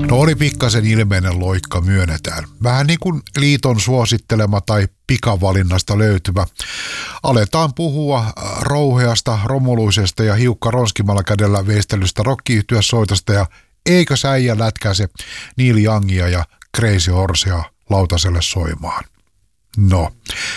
No oli pikkasen ilmeinen loikka, myönnetään. Vähän niin kuin liiton suosittelema tai pikavalinnasta löytyvä. Aletaan puhua rouheasta, romuluisesta ja hiukka ronskimalla kädellä veistelystä rock-yhtyesoitosta ja eikö äijä lätkäise Neil Youngia ja Crazy Horsea lautaselle soimaan. No,